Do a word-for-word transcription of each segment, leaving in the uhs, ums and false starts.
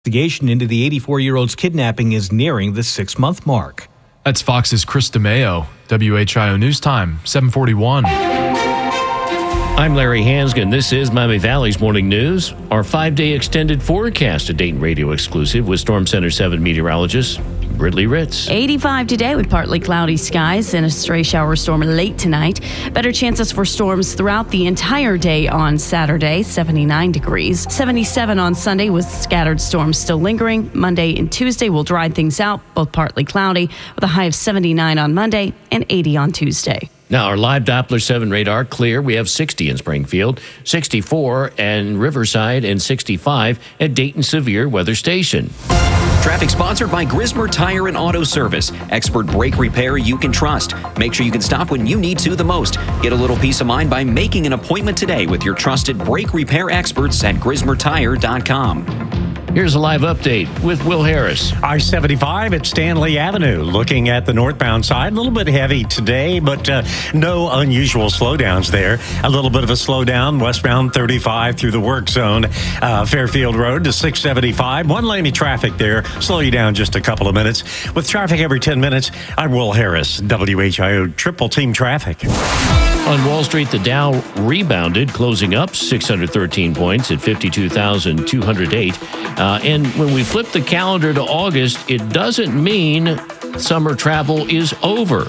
Investigation into the eighty-four-year-old's kidnapping is nearing the six-month mark. That's Fox's Chris DeMeo. W H I O News Time, seven forty-one. I'm Larry Hansgen. This is Miami Valley's Morning News. Our five-day extended forecast, a Dayton Radio exclusive with Storm Center seven meteorologist Ridley Ritz. eighty-five today with partly cloudy skies and a stray shower storm late tonight. Better chances for storms throughout the entire day on Saturday, seventy-nine degrees. seventy-seven on Sunday with scattered storms still lingering. Monday and Tuesday will dry things out, both partly cloudy, with a high of seventy-nine on Monday and eighty on Tuesday. Now, our live Doppler seven radar clear. We have sixty in Springfield, sixty-four in Riverside, and sixty-five at Dayton Severe Weather Station. Traffic sponsored by Grismer Tire and Auto Service. Expert brake repair you can trust. Make sure you can stop when you need to the most. Get a little peace of mind by making an appointment today with your trusted brake repair experts at grismer tire dot com. Here's a live update with Will Harris. I seventy-five at Stanley Avenue. Looking at the northbound side, a little bit heavy today, but uh, no unusual slowdowns there. A little bit of a slowdown westbound thirty-five through the work zone. Uh, Fairfield Road to six seventy-five. One lane of traffic there. Slow you down just a couple of minutes. With traffic every ten minutes, I'm Will Harris, W H I O Triple Team Traffic. On Wall Street, the Dow rebounded, closing up six hundred thirteen points at fifty-two thousand two hundred eight. Uh, and when we flip the calendar to August, it doesn't mean summer travel is over.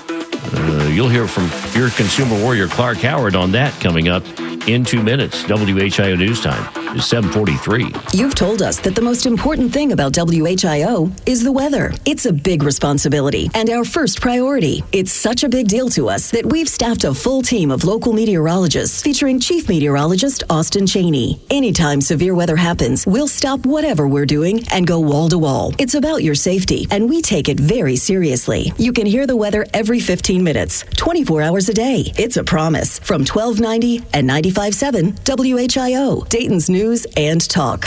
Uh, you'll hear from your consumer warrior Clark Howard on that coming up in two minutes. W H I O News Time is seven forty-three. You've told us that the most important thing about W H I O is the weather. It's a big responsibility and our first priority. It's such a big deal to us that we've staffed a full team of local meteorologists featuring Chief Meteorologist Austin Cheney. Anytime severe weather happens, we'll stop whatever we're doing and go wall to wall. It's about your safety, and we take it very seriously. You can hear the weather every fifteen minutes, twenty-four hours a day. It's a promise from twelve ninety and ninety-five point seven W H I O, Dayton's News and Talk.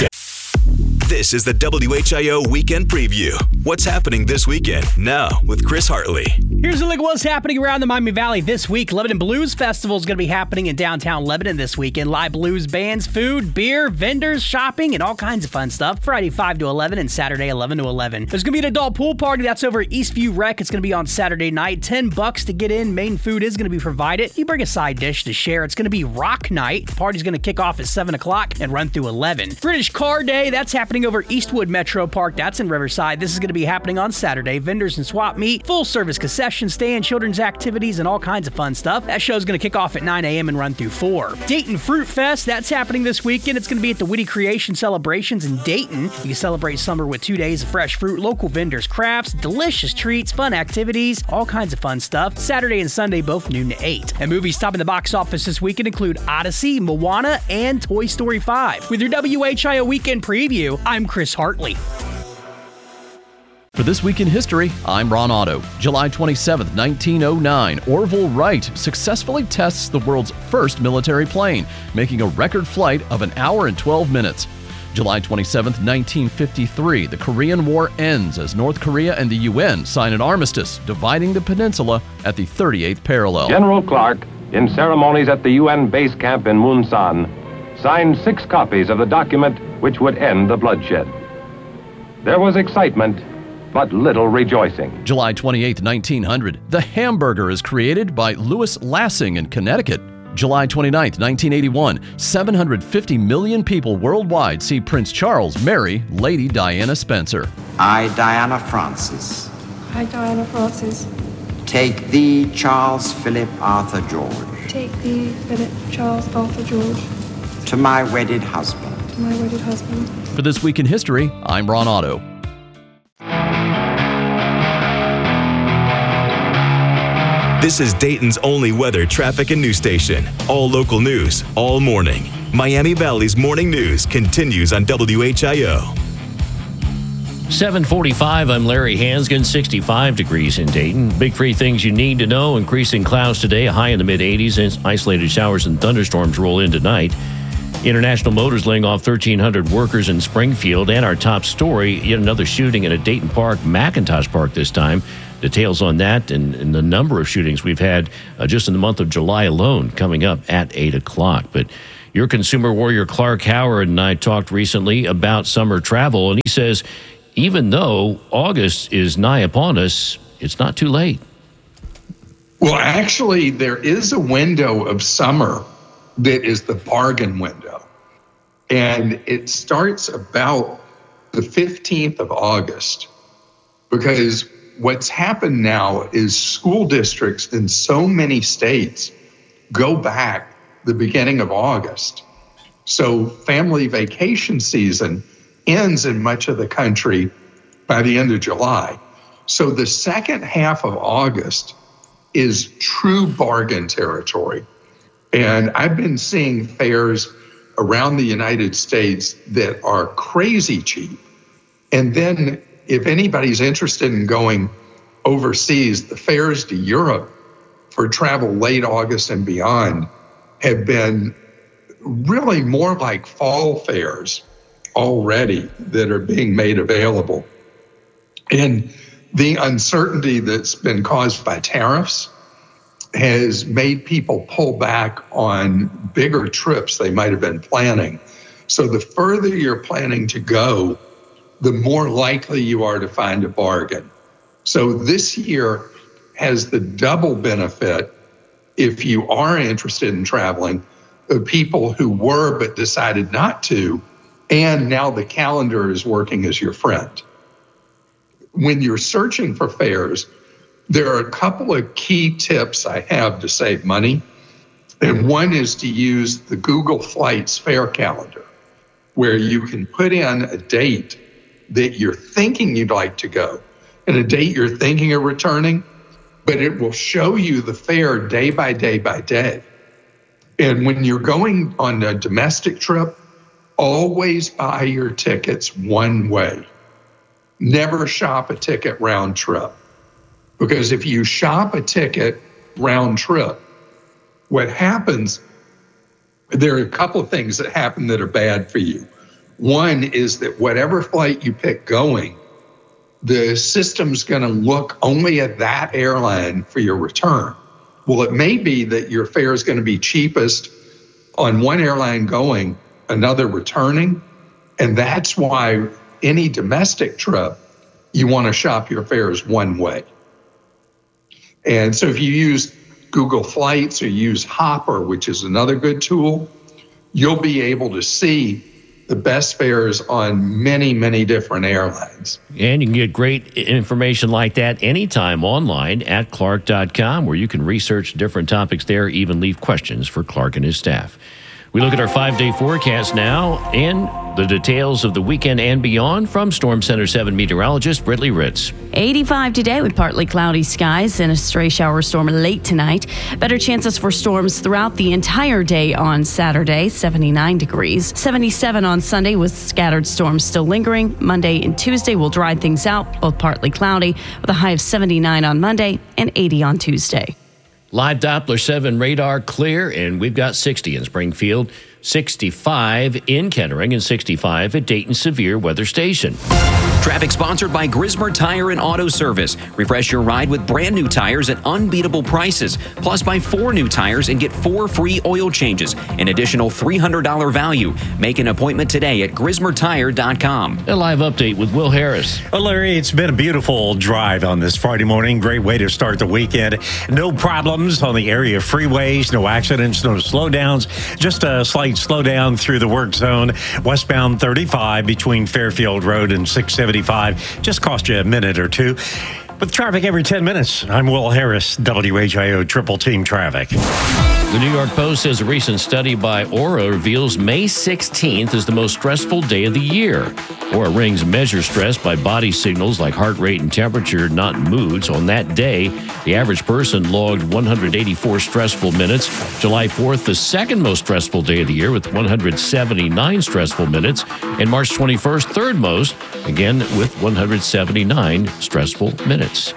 This is the W H I O Weekend Preview. What's happening this weekend? Now with Chris Hartley. Here's a look at what's happening around the Miami Valley this week. Lebanon Blues Festival is going to be happening in downtown Lebanon this weekend. Live blues bands, food, beer, vendors, shopping, and all kinds of fun stuff. Friday five to eleven and Saturday eleven to eleven. There's going to be an adult pool party. That's over at Eastview Rec. It's going to be on Saturday night. ten bucks to get in. Main food is going to be provided. You bring a side dish to share. It's going to be rock night. The party's going to kick off at seven o'clock and run through eleven. British Car Day. That's happening over Eastwood Metro Park. That's in Riverside. This is going to be happening on Saturday. Vendors and swap meet, full service concession stand, children's activities, and all kinds of fun stuff. That show's going to kick off at nine a.m. and run through four. Dayton Fruit Fest. That's happening this weekend. It's going to be at the Witty Creation Celebrations in Dayton. You can celebrate summer with two days of fresh fruit, local vendors, crafts, delicious treats, fun activities, all kinds of fun stuff. Saturday and Sunday, both noon to eight. And movies topping the box office this weekend include Odyssey, Moana, and Toy Story five. With your W H I O Weekend Preview, I'm Chris Hartley. For This Week in History, I'm Ron Otto. July twenty-seventh, nineteen oh nine, Orville Wright successfully tests the world's first military plane, making a record flight of an hour and twelve minutes. July twenty-seventh, nineteen fifty-three, the Korean War ends as North Korea and the U N sign an armistice, dividing the peninsula at the thirty-eighth parallel. General Clark, in ceremonies at the U N base camp in Munsan, signed six copies of the document which would end the bloodshed. There was excitement, but little rejoicing. July twenty-eighth, nineteen hundred, the hamburger is created by Louis Lassing in Connecticut. July twenty-ninth, nineteen eighty-one, seven hundred fifty million people worldwide see Prince Charles marry Lady Diana Spencer. I, Diana Francis. I, Diana Francis. Take thee, Charles Philip Arthur George. Take thee, Philip Charles Arthur George. To my wedded husband. To my wedded husband. For This Week in History, I'm Ron Otto. This is Dayton's only weather, traffic, and news station. All local news, all morning. Miami Valley's Morning News continues on W H I O. seven forty-five, I'm Larry Hansgen, sixty-five degrees in Dayton. Big three things you need to know. Increasing clouds today, a high in the mid-eighties, and isolated showers and thunderstorms roll in tonight. International Motors laying off thirteen hundred workers in Springfield. And our top story, yet another shooting in a Dayton Park, McIntosh Park this time. Details on that and, and the number of shootings we've had uh, just in the month of July alone coming up at eight o'clock. But Your consumer warrior Clark Howard and I talked recently about summer travel, and he says even though August is nigh upon us, it's not too late. Well, actually, there is a window of summer that is the bargain window. And it starts about the fifteenth of August, because what's happened now is school districts in so many states go back the beginning of August. So family vacation season ends in much of the country by the end of July. So the second half of August is true bargain territory. And I've been seeing fares around the United States that are crazy cheap. And then if anybody's interested in going overseas, the fares to Europe for travel late August and beyond have been really more like fall fares already that are being made available. And the uncertainty that's been caused by tariffs has made people pull back on bigger trips they might have been planning. So the further you're planning to go, the more likely you are to find a bargain. So this year has the double benefit, if you are interested in traveling, of people who were but decided not to, and now the calendar is working as your friend. When you're searching for fares, there are a couple of key tips I have to save money. And one is to use the Google Flights fare calendar, where you can put in a date that you're thinking you'd like to go and a date you're thinking of returning, but it will show you the fare day by day by day. And when you're going on a domestic trip, always buy your tickets one way. Never shop a ticket round trip. Because if you shop a ticket round trip, what happens, there are a couple of things that happen that are bad for you. One is that whatever flight you pick going, the system's going to look only at that airline for your return. Well, it may be that your fare is going to be cheapest on one airline going, another returning, and that's why any domestic trip, you want to shop your fares one way. And so if you use Google Flights or use Hopper, which is another good tool, you'll be able to see the best fares on many, many different airlines. And you can get great information like that anytime online at clark dot com, where you can research different topics there, even leave questions for Clark and his staff. We look at our five-day forecast now and the details of the weekend and beyond from Storm Center seven meteorologist Brittany Ritz. eighty-five today with partly cloudy skies and a stray shower storm late tonight. Better chances for storms throughout the entire day on Saturday, seventy-nine degrees. seventy-seven on Sunday with scattered storms still lingering. Monday and Tuesday will dry things out, both partly cloudy, with a high of seventy-nine on Monday and eighty on Tuesday. Live Doppler seven radar clear, and we've got sixty in Springfield, sixty-five in Kettering, and sixty-five at Dayton Severe Weather Station. Traffic sponsored by Grismer Tire and Auto Service. Refresh your ride with brand new tires at unbeatable prices. Plus, buy four new tires and get four free oil changes. An additional three hundred dollars value. Make an appointment today at grismer tire dot com. A live update with Will Harris. Well, Larry, it's been a beautiful drive on this Friday morning. Great way to start the weekend. No problems on the area freeways, no accidents, no slowdowns. Just a slight slowdown through the work zone. Westbound thirty-five between Fairfield Road and six seventy-five. Just cost you a minute or two. With traffic every ten minutes, I'm Will Harris, W H I O Triple Team Traffic. The New York Post says a recent study by Aura reveals May sixteenth is the most stressful day of the year. Aura rings measure stress by body signals like heart rate and temperature, not moods. On that day, the average person logged one hundred eighty-four stressful minutes. July fourth, the second most stressful day of the year with one hundred seventy-nine stressful minutes. And March twenty-first, third most, again with one hundred seventy-nine stressful minutes.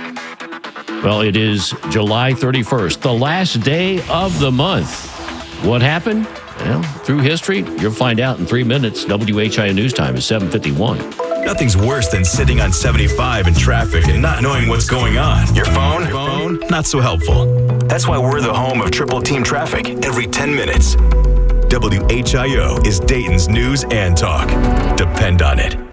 Well, it is July thirty-first, the last day of the month. What happened? Well, through history, you'll find out in three minutes. W H I O News Time is seven fifty-one. Nothing's worse than sitting on seventy-five in traffic and not knowing what's going on. Your phone? Phone? Not so helpful. That's why we're the home of Triple Team Traffic every ten minutes. W H I O is Dayton's news and talk. Depend on it.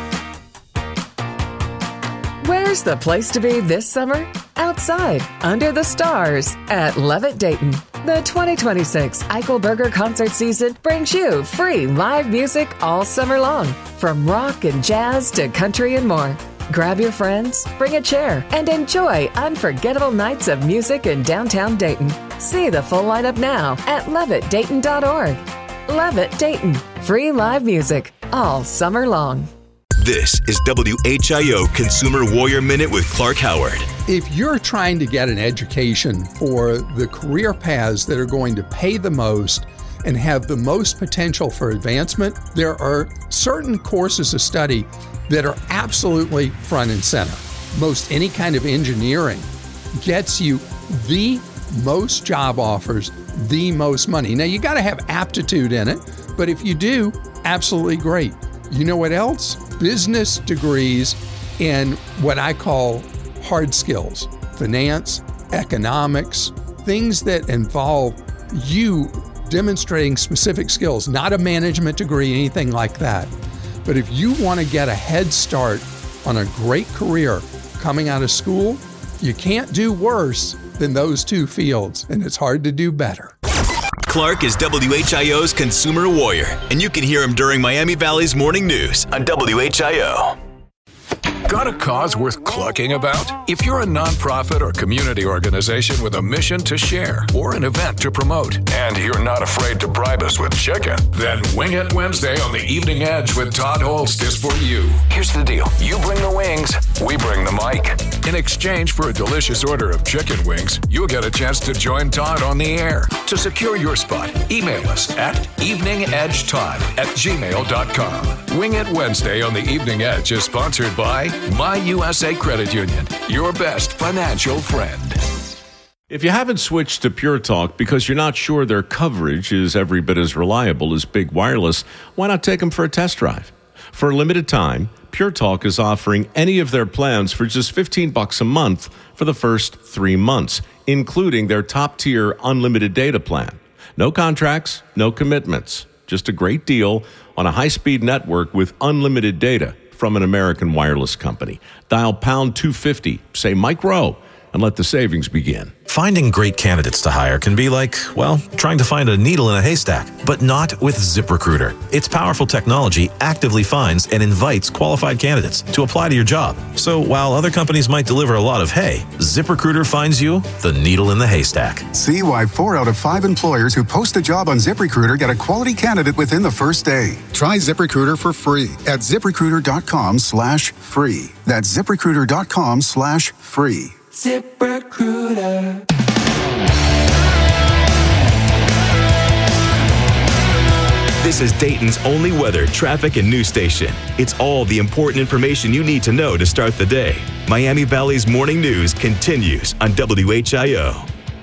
Where's the place to be this summer? Outside, under the stars, at Levitt Dayton. The twenty twenty-six Eichelberger concert season brings you free live music all summer long, from rock and jazz to country and more. Grab your friends, bring a chair, and enjoy unforgettable nights of music in downtown Dayton. See the full lineup now at levitt dayton dot org. Levitt Dayton, free live music all summer long. This is W H I O Consumer Warrior Minute with Clark Howard. If you're trying to get an education for the career paths that are going to pay the most and have the most potential for advancement, there are certain courses of study that are absolutely front and center. Most any kind of engineering gets you the most job offers, the most money. Now, you got to have aptitude in it, but if you do, absolutely great. You know what else? Business degrees in what I call hard skills, finance, economics, things that involve you demonstrating specific skills, not a management degree, anything like that. But if you want to get a head start on a great career coming out of school, you can't do worse than those two fields, and it's hard to do better. Clark is W H I O's Consumer Warrior, and you can hear him during Miami Valley's Morning News on W H I O. Got a cause worth clucking about? If you're a nonprofit or community organization with a mission to share or an event to promote, and you're not afraid to bribe us with chicken, then Wing It Wednesday on the Evening Edge with Todd Holst is for you. Here's the deal. You bring the wings, we bring the mic. In exchange for a delicious order of chicken wings, you'll get a chance to join Todd on the air. To secure your spot, email us at eveningedgetodd at gmail dot com. Wing It Wednesday on the Evening Edge is sponsored by My U S A Credit Union, your best financial friend. If you haven't switched to Pure Talk because you're not sure their coverage is every bit as reliable as Big Wireless, why not take them for a test drive? For a limited time, Pure Talk is offering any of their plans for just fifteen bucks a month for the first three months, including their top-tier unlimited data plan. No contracts, no commitments, just a great deal on a high-speed network with unlimited data from an American wireless company. Dial pound two fifty, say Mike Rowe, and let the savings begin. Finding great candidates to hire can be like, well, trying to find a needle in a haystack, but not with ZipRecruiter. Its powerful technology actively finds and invites qualified candidates to apply to your job. So while other companies might deliver a lot of hay, ZipRecruiter finds you the needle in the haystack. See why four out of five employers who post a job on ZipRecruiter get a quality candidate within the first day. Try ZipRecruiter for free at ZipRecruiter.com slash free. That's ZipRecruiter.com slash free. ZipRecruiter. This is Dayton's only weather, traffic, and news station. It's all the important information you need to know to start the day. Miami Valley's Morning News continues on W H I O.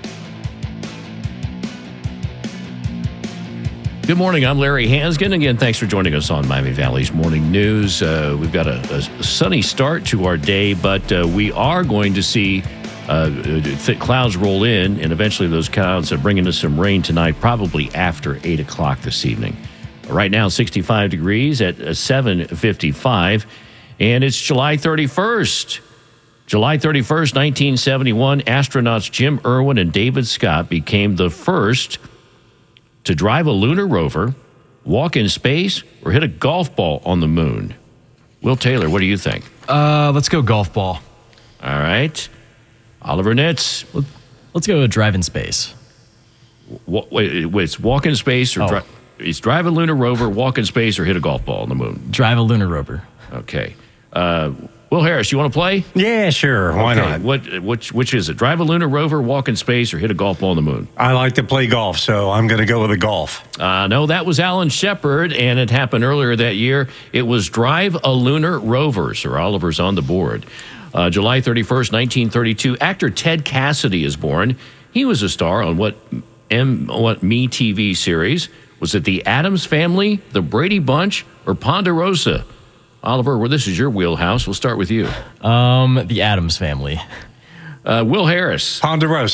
Good morning. I'm Larry Hansgen. Again, thanks for joining us on Miami Valley's Morning News. Uh, we've got a, a sunny start to our day, but uh, we are going to see uh, thick clouds roll in, and eventually those clouds are bringing us some rain tonight, probably after eight o'clock this evening. Right now, sixty-five degrees at seven fifty-five, and it's July thirty-first. July thirty-first, nineteen seventy-one, astronauts Jim Irwin and David Scott became the first to drive a lunar rover, walk in space, or hit a golf ball on the moon. Will Taylor, what do you think? Uh, let's go golf ball. All right. Oliver Nitz. Let's go drive in space. Wait, wait, it's walk in space or oh. dri- it's drive a lunar rover, walk in space, or hit a golf ball on the moon? Drive a lunar rover. Okay. Uh, Will Harris, you want to play? Yeah, sure. Why okay. not? What, which, which is it? Drive a lunar rover, walk in space, or hit a golf ball on the moon? I like to play golf, so I'm going to go with the golf. Uh, no, that was Alan Shepard, and it happened earlier that year. It was Drive a Lunar Rover. Sir Oliver's on the board. Uh, July thirty-first, nineteen thirty-two, actor Ted Cassidy is born. He was a star on what M what Me T V series? Was it The Addams Family, The Brady Bunch, or Ponderosa? Oliver, well, this is your wheelhouse. We'll start with you. Um, The Addams Family. Uh, Will Harris. Ponderosa.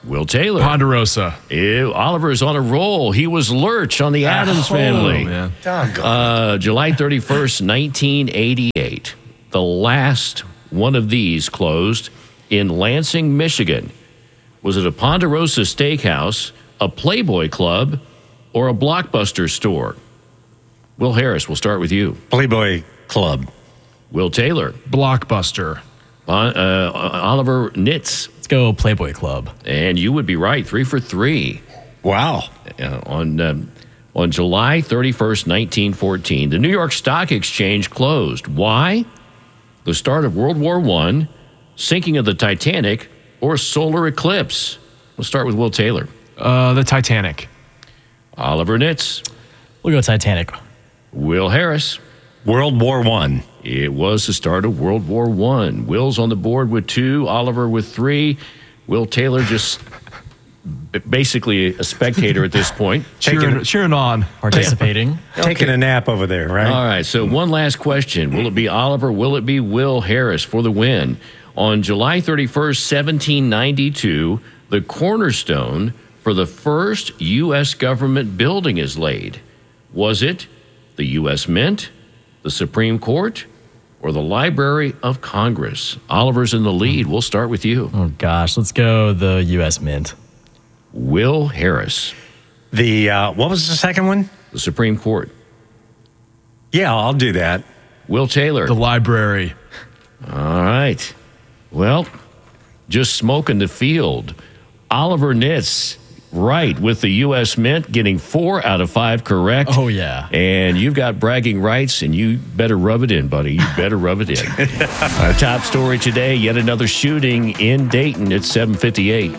Will Taylor. Ponderosa. Ew, Oliver's on a roll. He was Lurch on the Addams Oh, Family. man. Uh, July thirty-first, nineteen eighty-eight. The last one of these closed in Lansing, Michigan. Was it a Ponderosa Steakhouse, a Playboy Club, or a Blockbuster store? Will Harris, we'll start with you. Playboy Club. Will Taylor. Blockbuster. Uh, uh, Oliver Nitz. Let's go Playboy Club. And you would be right, three for three. Wow. Uh, on um, on July thirty-first, nineteen fourteen, the New York Stock Exchange closed. Why? The start of World War One, sinking of the Titanic, or solar eclipse? We'll start with Will Taylor. Uh, the Titanic. Oliver Nitz. We'll go Titanic. Will Harris. World War One. It was the start of World War One. Will's on the board with two, Oliver with three. Will Taylor just basically a spectator at this point. cheering, cheering on. Participating. Taking Okay. a nap over there, right? All right, so one last question. Will it be Oliver? Will it be Will Harris for the win? On July thirty-first, seventeen ninety-two, the cornerstone for the first U S government building is laid. Was it the U S Mint, the Supreme Court, or the Library of Congress? Oliver's in the lead. We'll start with you. Oh, gosh. Let's go the U S Mint. Will Harris. The, uh, what was the second one? The Supreme Court. Yeah, I'll do that. Will Taylor. The library. All right. Well, just smoking the field. Oliver Nitz, right, with the U S Mint, getting four out of five correct. Oh, yeah. And you've got bragging rights, and you better rub it in, buddy. You better rub it in. Our top story today, yet another shooting in Dayton at seven fifty-eight.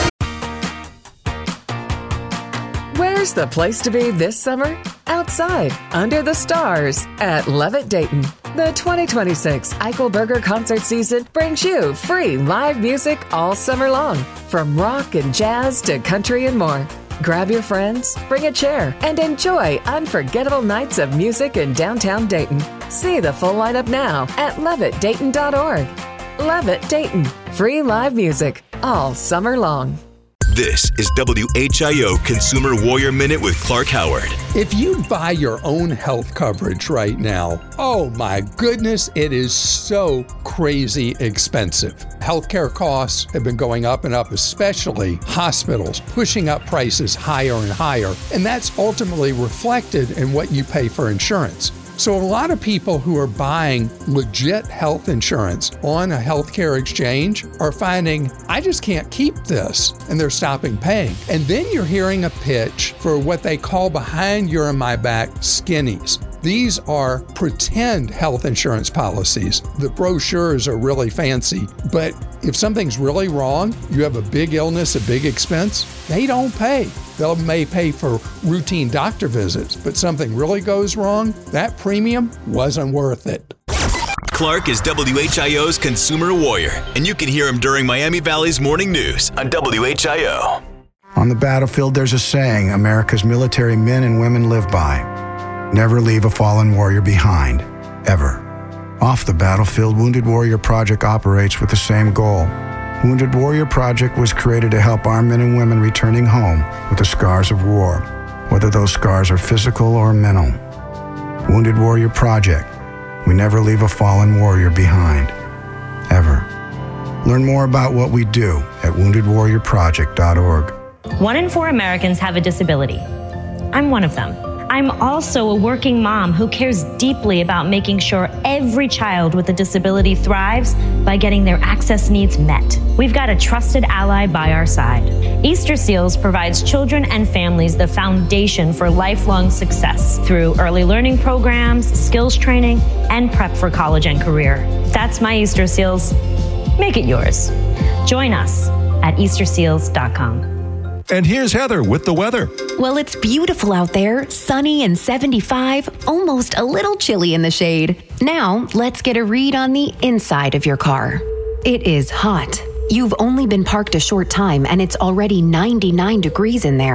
Where's the place to be this summer? Outside, under the stars, at Levitt Dayton. The twenty twenty-six Eichelberger concert season brings you free live music all summer long, from rock and jazz to country and more. Grab your friends, bring a chair, and enjoy unforgettable nights of music in downtown Dayton. See the full lineup now at levitt dayton dot org. Levitt Dayton, free live music all summer long. This is W H I O Consumer Warrior Minute with Clark Howard. If you buy your own health coverage right now, oh my goodness, it is so crazy expensive. Healthcare costs have been going up and up, especially hospitals, pushing up prices higher and higher. And that's ultimately reflected in what you pay for insurance. So a lot of people who are buying legit health insurance on a healthcare exchange are finding, I just can't keep this, and they're stopping paying. And then you're hearing a pitch for what they call behind your and my back skinnies. These are pretend health insurance policies. The brochures are really fancy, but if something's really wrong, you have a big illness, a big expense, they don't pay. They may pay for routine doctor visits, but something really goes wrong, that premium wasn't worth it. Clark is W H I O's Consumer Warrior, and you can hear him during Miami Valley's Morning News on W H I O. On the battlefield, there's a saying America's military men and women live by. Never leave a fallen warrior behind, ever. Off the battlefield, Wounded Warrior Project operates with the same goal. Wounded Warrior Project was created to help our men and women returning home with the scars of war, whether those scars are physical or mental. Wounded Warrior Project. We never leave a fallen warrior behind, ever. Learn more about what we do at wounded warrior project dot org. One in four Americans have a disability. I'm one of them. I'm also a working mom who cares deeply about making sure every child with a disability thrives by getting their access needs met. We've got a trusted ally by our side. Easter Seals provides children and families the foundation for lifelong success through early learning programs, skills training, and prep for college and career. That's my Easter Seals. Make it yours. Join us at easter seals dot com. And here's Heather with the weather. Well, it's beautiful out there, sunny and seventy-five, almost a little chilly in the shade. Now, let's get a read on the inside of your car. It is hot. You've only been parked a short time and it's already ninety-nine degrees in there.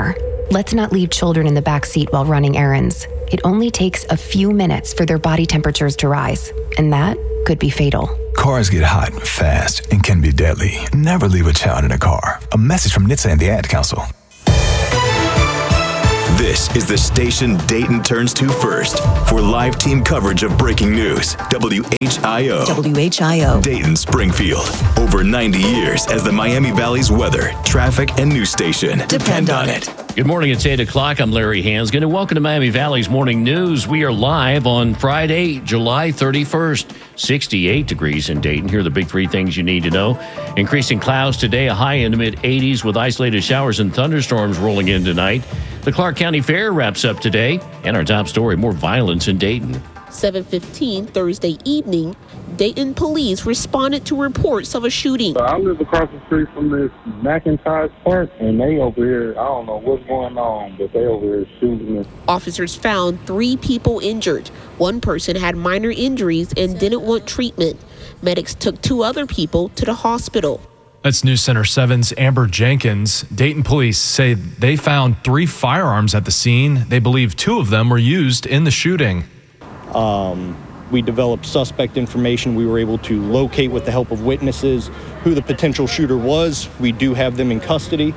Let's not leave children in the back seat while running errands. It only takes a few minutes for their body temperatures to rise, and that could be fatal. Cars get hot, fast, and can be deadly. Never leave a child in a car. A message from N H T S A and the Ad Council. This is the station Dayton turns to first for live team coverage of breaking news. W H I O. W H I O. Dayton, Springfield. Over ninety years as the Miami Valley's weather, traffic, and news station. Depend on it. Good morning. It's eight o'clock. I'm Larry Hansgen, and welcome to Miami Valley's Morning News. We are live on Friday, July thirty-first. sixty-eight degrees in Dayton. Here are the big three things you need to know. Increasing clouds today, a high in the mid-eighties with isolated showers and thunderstorms rolling in tonight. The Clark County Fair wraps up today. And our top story, more violence in Dayton. seven fifteen Thursday evening, Dayton police responded to reports of a shooting. I live across the street from this McIntosh Park, and they over here, I don't know what's going on, but they over here shooting us. Officers found three people injured. One person had minor injuries and didn't want treatment. Medics took two other people to the hospital. That's News Center seven's Amber Jenkins. Dayton police say they found three firearms at the scene. They believe two of them were used in the shooting. Um, we developed suspect information. We were able to locate, with the help of witnesses, who the potential shooter was. We do have them in custody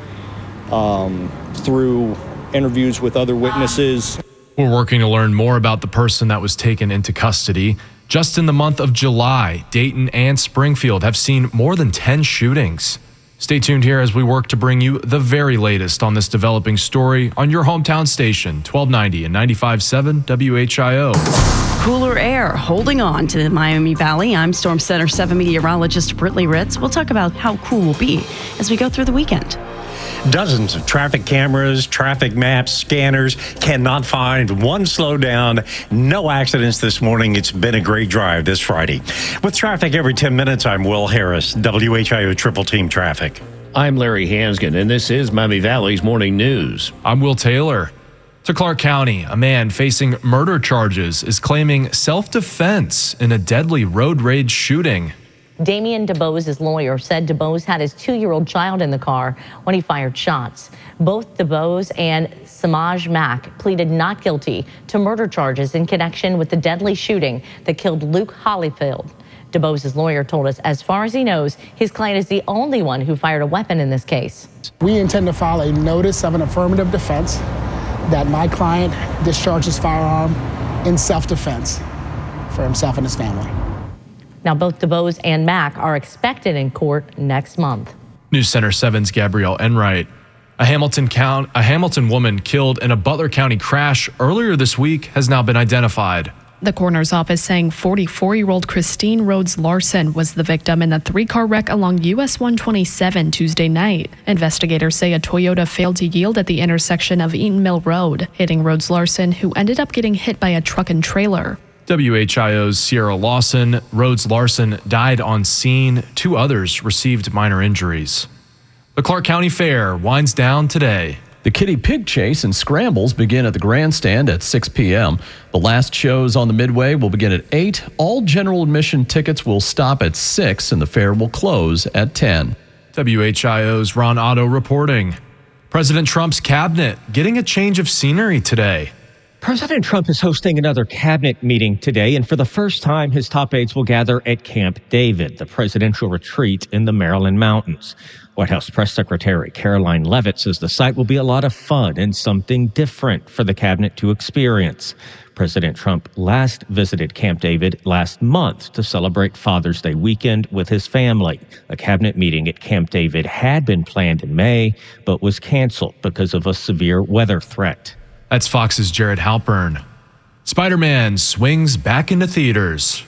um, through interviews with other witnesses. We're working to learn more about the person that was taken into custody. Just in the month of July, Dayton and Springfield have seen more than ten shootings. Stay tuned here as we work to bring you the very latest on this developing story on your hometown station, twelve ninety and ninety-five point seven W H I O. Cooler air holding on to the Miami Valley. I'm Storm Center seven meteorologist Britley Ritz. We'll talk about how cool will be as we go through the weekend. Dozens of traffic cameras, traffic maps, scanners cannot find one slowdown. No accidents this morning. It's been a great drive this Friday. With traffic every ten minutes, I'm Will Harris, W H I O Triple Team Traffic. I'm Larry Hansgen, and this is Miami Valley's Morning News. I'm Will Taylor. To Clark County, a man facing murder charges is claiming self-defense in a deadly road rage shooting. Damian DeBose's lawyer said DeBose had his two-year-old child in the car when he fired shots. Both DeBose and Samaj Mack pleaded not guilty to murder charges in connection with the deadly shooting that killed Luke Hollyfield. DeBose's lawyer told us, as far as he knows, his client is the only one who fired a weapon in this case. We intend to file a notice of an affirmative defense that my client discharged his firearm in self-defense for himself and his family. Now, both DeBose and Mack are expected in court next month. News Center seven's Gabrielle Enright. A Hamilton count, a Hamilton woman killed in a Butler County crash earlier this week has now been identified. The coroner's office saying forty-four-year-old Christine Rhodes Larson was the victim in the three-car wreck along U S one twenty-seven Tuesday night. Investigators say a Toyota failed to yield at the intersection of Eaton Mill Road, hitting Rhodes Larson, who ended up getting hit by a truck and trailer. W H I O's Sierra Lawson. Rhodes Larson died on scene. Two others received minor injuries. The Clark County Fair winds down today. The Kitty Pig Chase and Scrambles begin at the Grandstand at six p.m. The last shows on the Midway will begin at eight. All general admission tickets will stop at six, and the fair will close at ten. W H I O's Ron Otto reporting. President Trump's cabinet getting a change of scenery today. President Trump is hosting another cabinet meeting today, and for the first time, his top aides will gather at Camp David, the presidential retreat in the Maryland mountains. White House Press Secretary Caroline Leavitt says the site will be a lot of fun and something different for the cabinet to experience. President Trump last visited Camp David last month to celebrate Father's Day weekend with his family. A cabinet meeting at Camp David had been planned in May, but was canceled because of a severe weather threat. That's Fox's Jared Halpern. Spider-Man swings back into theaters.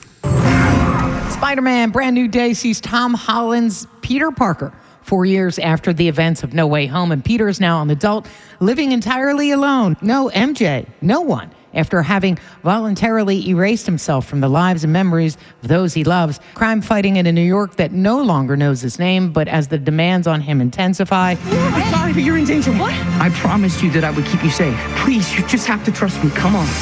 Spider-Man Brand New Day sees Tom Holland's Peter Parker four years after the events of No Way Home, and Peter is now an adult living entirely alone. No M J, no one, after having voluntarily erased himself from the lives and memories of those he loves. Crime fighting in a New York that no longer knows his name, but as the demands on him intensify. I'm sorry, but you're in danger. What? I promised you that I would keep you safe. Please, you just have to trust me. Come on.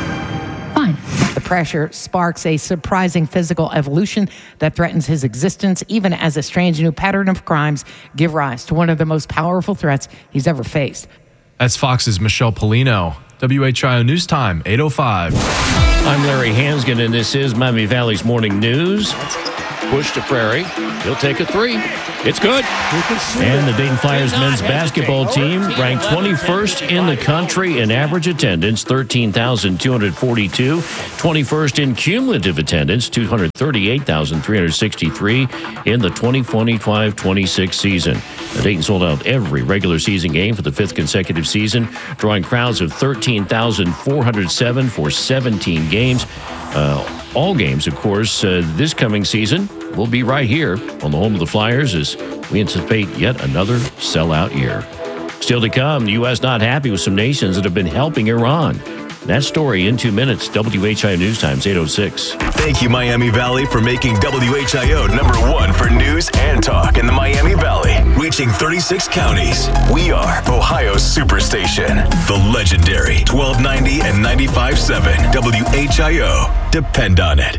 Fine. The pressure sparks a surprising physical evolution that threatens his existence, even as a strange new pattern of crimes give rise to one of the most powerful threats he's ever faced. That's Fox's Michelle Polino. W H I O News Time, eight oh five. I'm Larry Hansgen, and this is Miami Valley's Morning News. Push to Prairie. He'll take a three. It's good. And the Dayton Flyers men's basketball team ranked twenty-first in the country in average attendance, thirteen thousand two hundred forty-two. twenty-first in cumulative attendance, two hundred thirty-eight thousand three hundred sixty-three in the twenty twenty-five twenty-six season. The Dayton sold out every regular season game for the fifth consecutive season, drawing crowds of thirteen thousand four hundred seven for seventeen games. Uh, all games, of course, uh, this coming season will be right here on the home of the Flyers as we anticipate yet another sellout year. Still to come, the U S not happy with some nations that have been helping Iran. That story in two minutes. W H I O News Times, eight oh six. Thank you, Miami Valley, for making W H I O number one for news and talk in the Miami Valley, reaching thirty-six counties. We are Ohio's Superstation, the legendary twelve ninety and ninety-five point seven W H I O. Depend on it.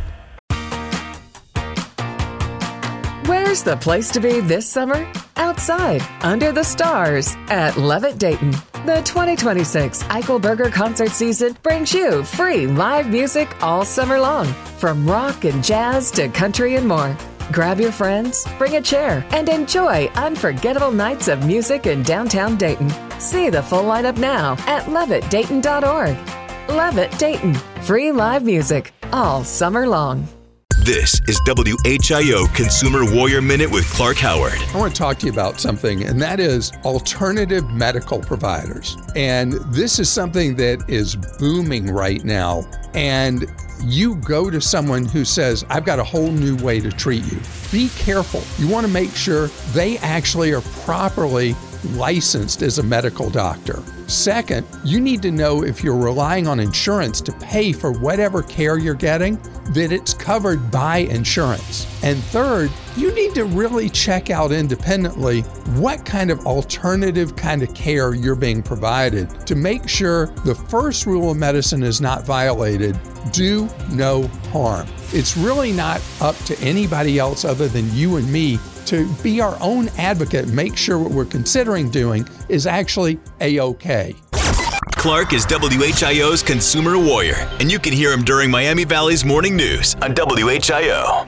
Where's the place to be this summer? Outside, under the stars, at Levitt Dayton. The twenty twenty-six Eichelberger concert season brings you free live music all summer long, from rock and jazz to country and more. Grab your friends, bring a chair, and enjoy unforgettable nights of music in downtown Dayton. See the full lineup now at levitt dayton dot org. Levitt Dayton, free live music all summer long. This is W H I O Consumer Warrior Minute with Clark Howard. I want to talk to you about something, and that is alternative medical providers. And this is something that is booming right now. And you go to someone who says, I've got a whole new way to treat you. Be careful. You want to make sure they actually are properly licensed as a medical doctor. Second, you need to know if you're relying on insurance to pay for whatever care you're getting, that it's covered by insurance. And third, you need to really check out independently what kind of alternative kind of care you're being provided to make sure the first rule of medicine is not violated: do no harm. It's really not up to anybody else other than you and me to be our own advocate and make sure what we're considering doing is actually A-OK. Clark is W H I O's Consumer Warrior, and you can hear him during Miami Valley's Morning News on W H I O.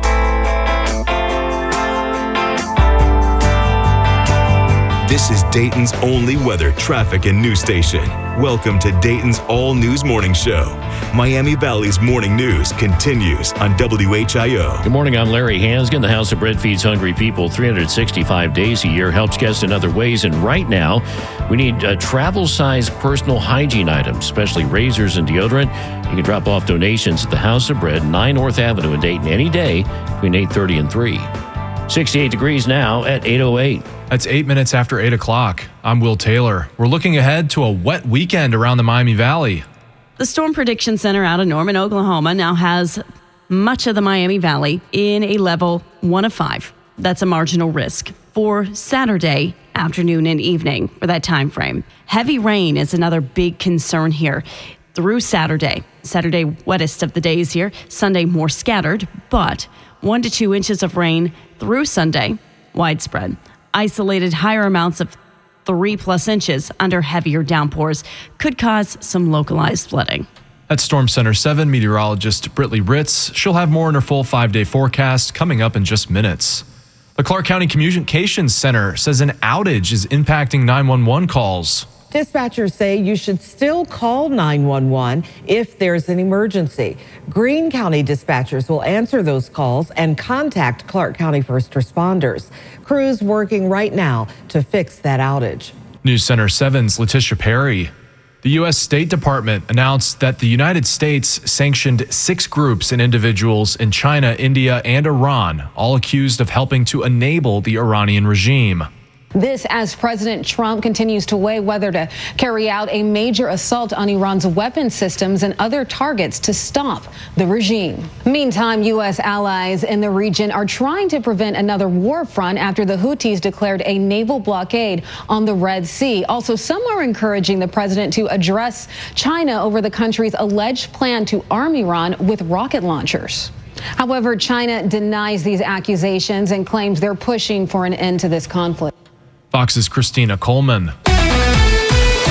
This is Dayton's only weather, traffic, and news station. Welcome to Dayton's all-news morning show. Miami Valley's morning news continues on W H I O. Good morning, I'm Larry Hansgen. The House of Bread feeds hungry people three hundred sixty-five days a year, helps guests in other ways, and right now, we need uh, travel-sized personal hygiene items, especially razors and deodorant. You can drop off donations at the House of Bread, nine North Avenue in Dayton, any day between eight thirty and three. sixty-eight degrees now at eight oh eight. That's eight minutes after eight o'clock. I'm Will Taylor. We're looking ahead to a wet weekend around the Miami Valley. The Storm Prediction Center out of Norman, Oklahoma now has much of the Miami Valley in a level one of five. That's a marginal risk for Saturday afternoon and evening for that time frame. Heavy rain is another big concern here through Saturday. Saturday, wettest of the days here. Sunday, more scattered, but one to two inches of rain through Sunday, widespread. Isolated higher amounts of three plus inches under heavier downpours could cause some localized flooding. That's Storm Center seven meteorologist Britley Ritz. She'll have more in her full five-day forecast coming up in just minutes. The Clark County Communications Center says an outage is impacting nine one one calls. Dispatchers say you should still call nine one one if there's an emergency. Greene County dispatchers will answer those calls and contact Clark County first responders. Crews working right now to fix that outage. News Center seven's Letitia Perry. The U S State Department announced that the United States sanctioned six groups and individuals in China, India, and Iran, all accused of helping to enable the Iranian regime. This as President Trump continues to weigh whether to carry out a major assault on Iran's weapon systems and other targets to stop the regime. Meantime, U S allies in the region are trying to prevent another war front after the Houthis declared a naval blockade on the Red Sea. Also, some are encouraging the president to address China over the country's alleged plan to arm Iran with rocket launchers. However, China denies these accusations and claims they're pushing for an end to this conflict. Fox's Christina Coleman.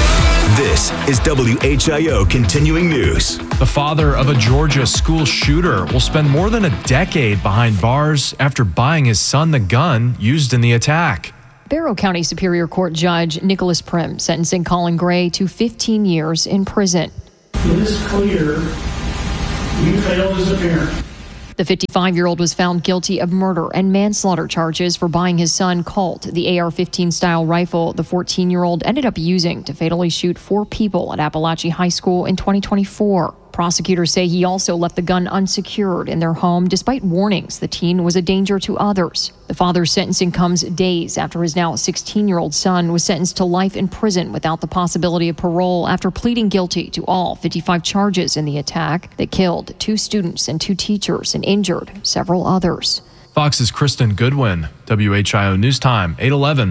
This is W H I O Continuing News. The father of a Georgia school shooter will spend more than a decade behind bars after buying his son the gun used in the attack. Barrow County Superior Court Judge Nicholas Prim sentencing Colin Gray to fifteen years in prison. It is clear you failed as a parent. The fifty-five-year-old was found guilty of murder and manslaughter charges for buying his son Colt the A R fifteen style rifle the fourteen-year-old ended up using to fatally shoot four people at Appalachian High School in twenty twenty-four. Prosecutors say he also left the gun unsecured in their home despite warnings the teen was a danger to others. The father's sentencing comes days after his now sixteen-year-old son was sentenced to life in prison without the possibility of parole after pleading guilty to all fifty-five charges in the attack that killed two students and two teachers and injured several others. Fox's Kristen Goodwin, W H I O News Time, eight eleven.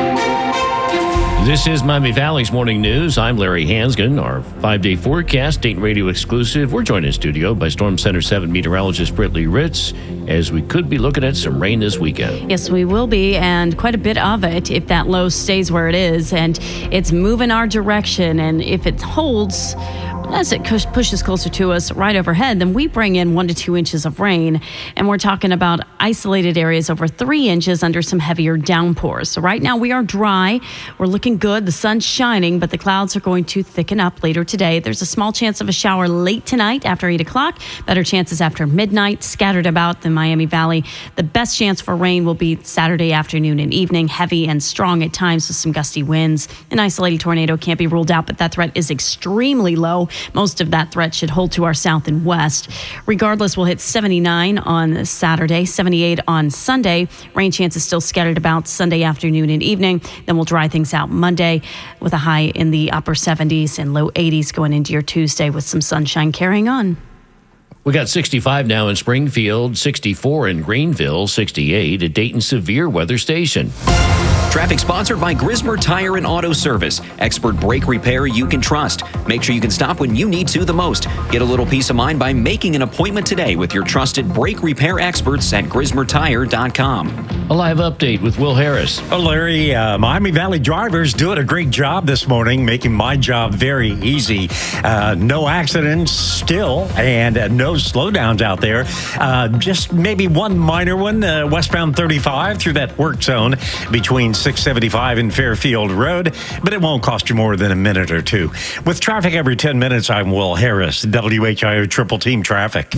This is Miami Valley's Morning News. I'm Larry Hansgen. Our five-day forecast, Dayton Radio exclusive. We're joined in studio by Storm Center seven meteorologist Brittany Ritz, as we could be looking at some rain this weekend. Yes, we will be, and quite a bit of it if that low stays where it is, and it's moving our direction. And if it holds as it pushes closer to us right overhead, then we bring in one to two inches of rain, and we're talking about isolated areas over three inches under some heavier downpours. So right now we are dry. We're looking good. The sun's shining, but the clouds are going to thicken up later today. There's a small chance of a shower late tonight after eight o'clock. Better chances after midnight, scattered about the Miami Valley. The best chance for rain will be Saturday afternoon and evening, heavy and strong at times with some gusty winds. An isolated tornado can't be ruled out, but that threat is extremely low. Most of that threat should hold to our south and west. Regardless, we'll hit seventy-nine on Saturday, seventy-eight on Sunday. Rain chances still scattered about Sunday afternoon and evening. Then we'll dry things out Monday with a high in the upper seventies and low eighties going into your Tuesday with some sunshine carrying on. We got sixty-five now in Springfield, sixty-four in Greenville, sixty-eight at Dayton Severe Weather Station. Traffic sponsored by Grismer Tire and Auto Service. Expert brake repair you can trust. Make sure you can stop when you need to the most. Get a little peace of mind by making an appointment today with your trusted brake repair experts at grismer tire dot com. A live update with Will Harris. Oh, Larry, uh, Miami Valley drivers doing a great job this morning, making my job very easy. Uh, no accidents still, and uh, no slowdowns out there. Uh, just maybe one minor one, uh, westbound thirty-five through that work zone between six seventy-five and Fairfield Road, but it won't cost you more than a minute or two. With traffic every ten minutes, I'm Will Harris, W H I O Triple Team Traffic.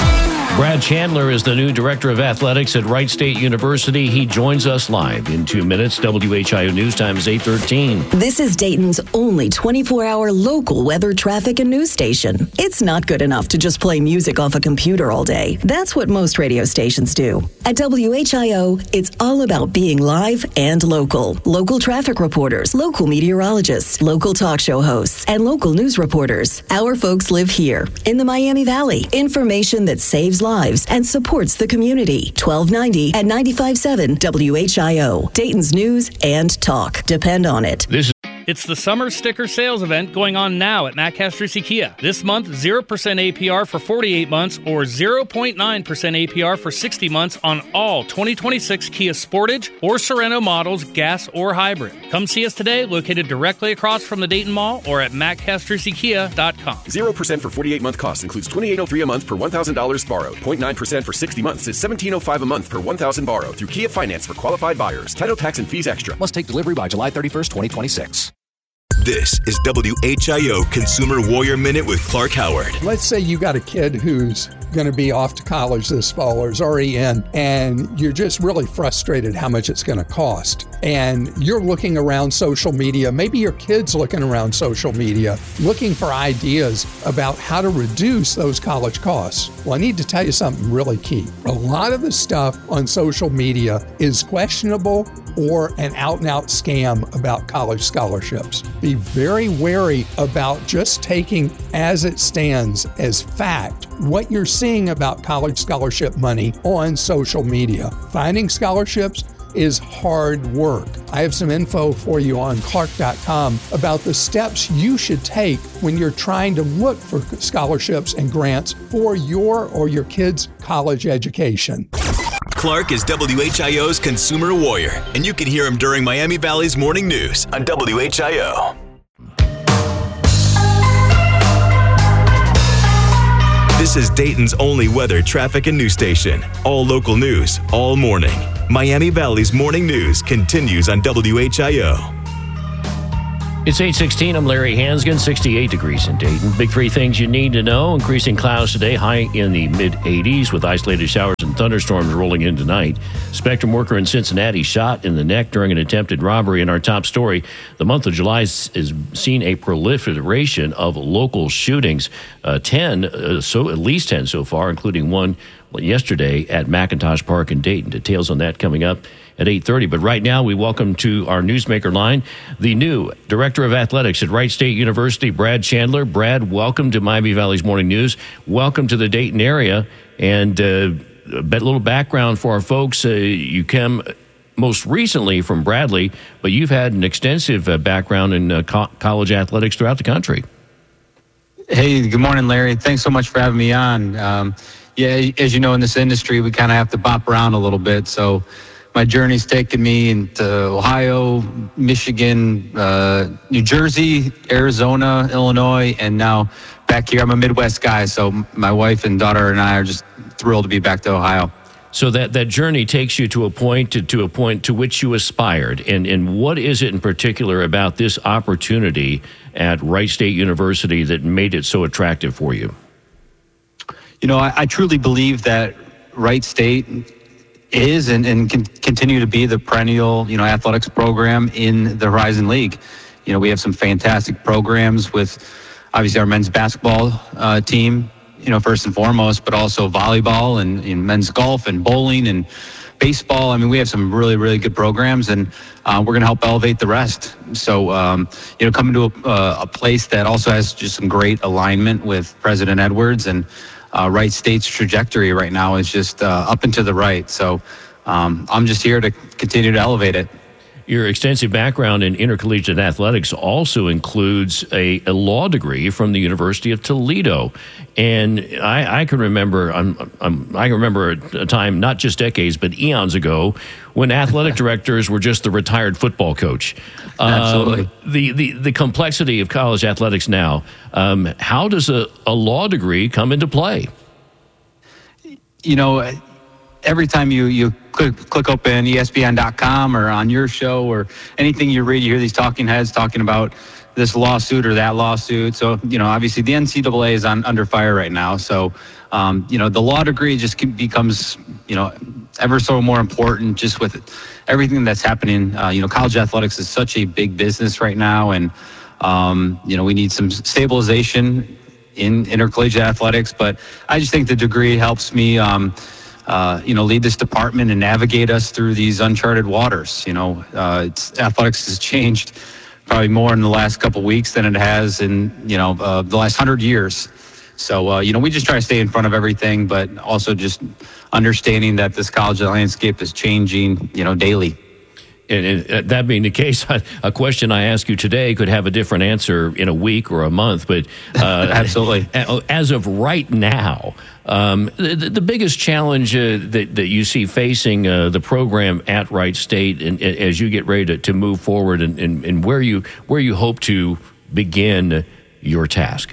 Brad Chandler is the new Director of Athletics at Wright State University. He joins us live in two minutes. W H I O News Time is eight thirteen. This is Dayton's only twenty-four hour local weather, traffic, and news station. It's not good enough to just play music off a computer all day. That's what most radio stations do. At W H I O, it's all about being live and local. Local traffic reporters, local meteorologists, local talk show hosts, and local news reporters. Our folks live here in the Miami Valley. Information that saves lives and supports the community. twelve ninety and ninety-five point seven W H I O. Dayton's news and talk. Depend on it. This is It's the summer sticker sales event going on now at Mac Castrisi Kia. This month, zero percent A P R for forty-eight months or zero point nine percent A P R for sixty months on all twenty twenty-six Kia Sportage or Sorento models, gas or hybrid. Come see us today, located directly across from the Dayton Mall or at mac castrisi kia dot com. zero percent for forty-eight month cost includes twenty-eight oh three a month per one thousand dollars borrowed. zero point nine percent for sixty months is seventeen oh five a month per one thousand borrowed through Kia Finance for qualified buyers. Title, tax, and fees extra. Must take delivery by July thirty-first, twenty twenty-six. This is W H I O Consumer Warrior Minute with Clark Howard. Let's say you got a kid who's going to be off to college this fall or is already in, and you're just really frustrated how much it's going to cost. And you're looking around social media, maybe your kid's looking around social media, looking for ideas about how to reduce those college costs. Well, I need to tell you something really key. A lot of the stuff on social media is questionable or an out-and-out scam about college scholarships. Be very wary about just taking as it stands as fact what you're seeing about college scholarship money on social media. Finding scholarships is hard work. I have some info for you on clark dot com about the steps you should take when you're trying to look for scholarships and grants for your or your kid's college education. Clark is W H I O's Consumer Warrior, and you can hear him during Miami Valley's Morning News on W H I O. This is Dayton's only weather, traffic, and news station. All local news, all morning. Miami Valley's Morning News continues on W H I O. It's eight sixteen. I'm Larry Hansgen, sixty-eight degrees in Dayton. Big three things you need to know. Increasing clouds today, high in the mid-eighties with isolated showers and thunderstorms rolling in tonight. Spectrum worker in Cincinnati shot in the neck during an attempted robbery. In our top story, the month of July has seen a proliferation of local shootings. Uh, ten, uh, so at least ten so far, including one yesterday at McIntosh Park in Dayton. Details on that coming up at eight thirty. But right now, we welcome to our Newsmaker line the new Director of Athletics at Wright State University, Brad Chandler. Brad, welcome to Miami Valley's Morning News. Welcome to the Dayton area. And uh, a little background for our folks. Uh, you came most recently from Bradley, but you've had an extensive uh, background in uh, co- college athletics throughout the country. Hey, good morning, Larry. Thanks so much for having me on. Um, yeah, as you know, in this industry, we kind of have to bop around a little bit. So my journey's taken me into Ohio, Michigan, uh, New Jersey, Arizona, Illinois, and now back here. I'm a Midwest guy, so my wife and daughter and I are just thrilled to be back to Ohio. So that, that journey takes you to a point to, to a point to which you aspired. And, and what is it in particular about this opportunity at Wright State University that made it so attractive for you? You know, I, I truly believe that Wright State is and, and can continue to be the perennial, you know, athletics program in the Horizon League. You know, we have some fantastic programs with obviously our men's basketball uh, team, you know, first and foremost, but also volleyball and, and men's golf and bowling and baseball. I mean, we have some really, really good programs, and uh, we're going to help elevate the rest. So, um, you know, coming to a, uh, a place that also has just some great alignment with President Edwards, and uh, Wright State's trajectory right now is just uh, up and to the right. So um, I'm just here to continue to elevate it. Your extensive background in intercollegiate athletics also includes a, a law degree from the University of Toledo. And I, I can remember I'm, I'm, I can remember a time, not just decades, but eons ago, when athletic directors were just the retired football coach. Um, Absolutely. The, the, the complexity of college athletics now, um, how does a, a law degree come into play? You know, every time you, you click, click open E S P N dot com or on your show or anything you read, you hear these talking heads talking about this lawsuit or that lawsuit. So, you know, obviously the N C double A is on under fire right now. So, um, you know, the law degree just becomes, you know, ever so more important just with everything that's happening. Uh, you know, college athletics is such a big business right now. And, um, you know, we need some stabilization in intercollegiate athletics. But I just think the degree helps me, um, Uh, you know, lead this department and navigate us through these uncharted waters. You know, uh, it's, athletics has changed probably more in the last couple of weeks than it has in, you know, uh, the last hundred years. So, uh, you know, we just try to stay in front of everything, but also just understanding that this college landscape is changing, you know, daily. And, and that being the case, a question I ask you today could have a different answer in a week or a month. But uh, absolutely, as of right now, um, the, the biggest challenge uh, that, that you see facing uh, the program at Wright State, and, and as you get ready to, to move forward, and, and, and where you where you hope to begin your task.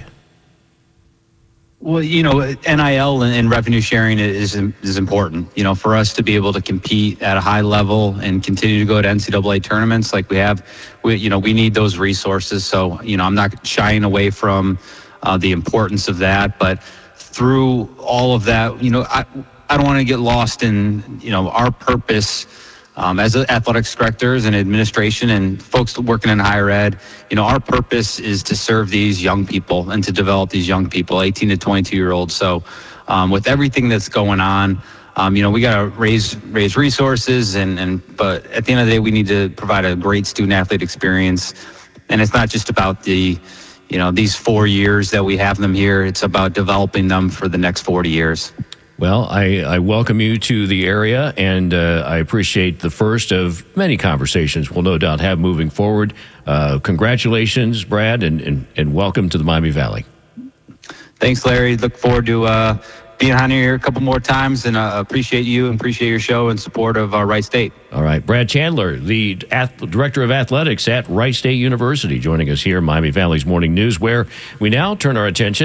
Well, you know, N I L and revenue sharing is is important, you know, for us to be able to compete at a high level and continue to go to N C double A tournaments like we have. We, you know, we need those resources. So, you know, I'm not shying away from uh, the importance of that. But through all of that, you know, I, I don't want to get lost in, you know, our purpose Um, as athletics directors and administration and folks working in higher ed. You know, our purpose is to serve these young people and to develop these young people, eighteen to twenty-two year olds. So um, with everything that's going on, um, you know, we got to raise raise resources and, and but at the end of the day, we need to provide a great student athlete experience. And it's not just about the, you know, these four years that we have them here. It's about developing them for the next forty years. Well, I, I welcome you to the area, and uh, I appreciate the first of many conversations we'll no doubt have moving forward. Uh, congratulations, Brad, and, and, and welcome to the Miami Valley. Thanks, Larry. Look forward to uh, being on here a couple more times, and uh, appreciate you and appreciate your show and support of uh, Wright State. All right. Brad Chandler, the ath- Director of Athletics at Wright State University, joining us here, Miami Valley's Morning News, where we now turn our attention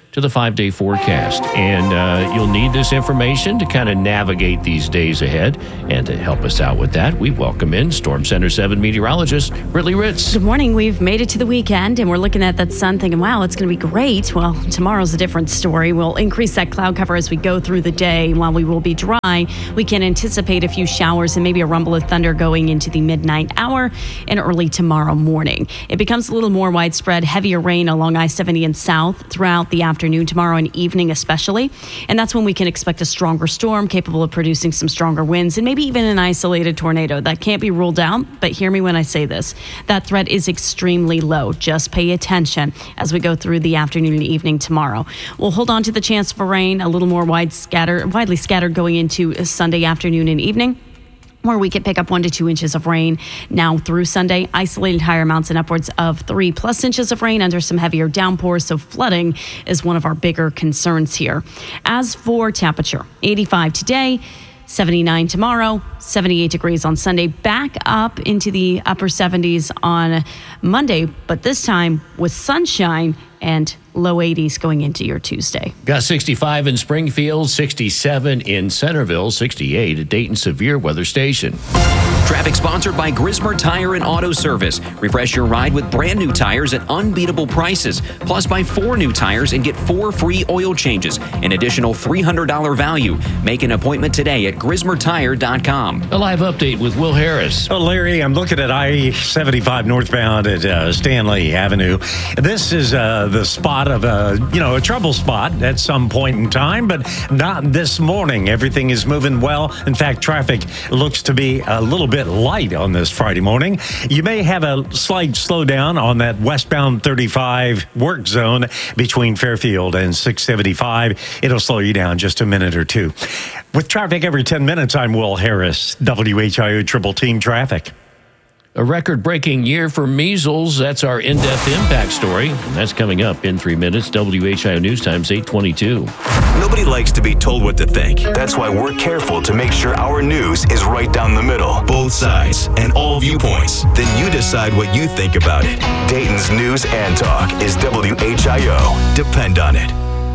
to the five-day forecast. And uh, you'll need this information to kind of navigate these days ahead. And to help us out with that, we welcome in Storm Center seven meteorologist Brittany Ritz. Good morning. We've made it to the weekend, and we're looking at that sun thinking, wow, it's going to be great. Well, tomorrow's a different story. We'll increase that cloud cover as we go through the day. While we will be dry, we can anticipate a few showers and maybe a rumble of thunder going into the midnight hour and early tomorrow morning. It becomes a little more widespread, heavier rain along I seventy and south throughout the afternoon. Afternoon, tomorrow and evening especially. And that's when we can expect a stronger storm capable of producing some stronger winds and maybe even an isolated tornado. That can't be ruled out, but hear me when I say this. That threat is extremely low. Just pay attention as we go through the afternoon and evening tomorrow. We'll hold on to the chance for rain, a little more wide scatter, widely scattered going into Sunday afternoon and evening, where we could pick up one to two inches of rain now through Sunday. Isolated higher amounts and upwards of three plus inches of rain under some heavier downpours. So flooding is one of our bigger concerns here. As for temperature, eighty-five today, seventy-nine tomorrow, seventy-eight degrees on Sunday, back up into the upper seventies on Monday, but this time with sunshine and low eighties going into your Tuesday. Got sixty-five in Springfield, sixty-seven in Centerville, sixty-eight at Dayton Severe Weather Station. Traffic sponsored by Grismer Tire and Auto Service. Refresh your ride with brand new tires at unbeatable prices. Plus, buy four new tires and get four free oil changes. An additional three hundred dollars value. Make an appointment today at grismer tire dot com. A live update with Will Harris. Oh, Larry, I'm looking at I seventy-five northbound at uh, Stanley Avenue. This is uh, the spot of a, you know, a trouble spot at some point in time, but not this morning. Everything is moving well. In fact, traffic looks to be a little bit light on this Friday morning. You may have a slight slowdown on that westbound thirty-five work zone between Fairfield and six seventy-five. It'll slow you down just a minute or two. With traffic every ten minutes, I'm Will Harris, W H I O Triple Team Traffic. A record-breaking year for measles. That's our in-depth impact story. And that's coming up in three minutes. W H I O News Time's eight twenty-two. Nobody likes to be told what to think. That's why we're careful to make sure our news is right down the middle. Both sides and all viewpoints. Then you decide what you think about it. Dayton's News and Talk is W H I O. Depend on it.